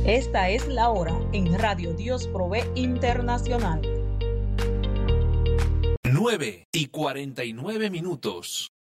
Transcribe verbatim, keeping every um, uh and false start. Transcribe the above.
Esta es la hora en Radio Dios Provee Internacional. nueve y cuarenta y nueve minutos.